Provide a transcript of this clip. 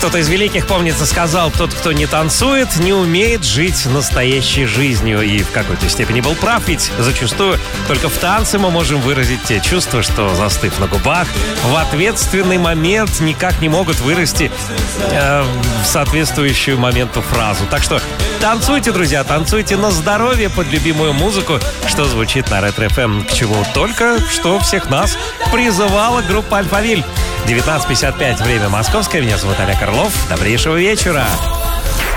Кто-то из великих, помнится, сказал: тот, кто не танцует, не умеет жить настоящей жизнью. И в какой-то степени был прав, ведь зачастую только в танце мы можем выразить те чувства, что, застыв на губах, в ответственный момент никак не могут вырасти в соответствующую моменту фразу. Так что танцуйте, друзья, танцуйте на здоровье под любимую музыку, что звучит на Ретро-ФМ, к чему только что всех нас призывала группа «Альфавиль». 19:55, время московское. Меня зовут Олег Орлов. Добрейшего вечера.